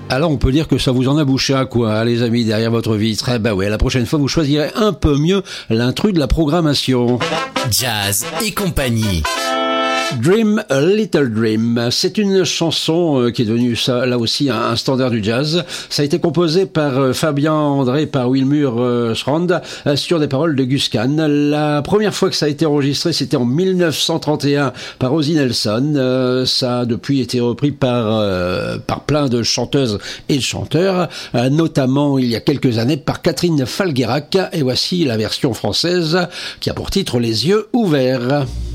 Alors on peut dire que ça vous en a bouché à quoi, les amis, derrière votre vitre? Eh ben ouais, la prochaine fois vous choisirez un peu mieux l'intrus de la programmation. Jazz et compagnie. Dream a Little Dream, c'est une chanson qui est devenue ça, là aussi un standard du jazz. Ça a été composé par Fabien André, par Wilmur Schrand, sur des paroles de Gus Kahn. La première fois que ça a été enregistré, c'était en 1931 par Ozzie Nelson. Ça a depuis été repris par plein de chanteuses et de chanteurs, notamment il y a quelques années par Catherine Falguerac. Et voici la version française qui a pour titre Les yeux ouverts.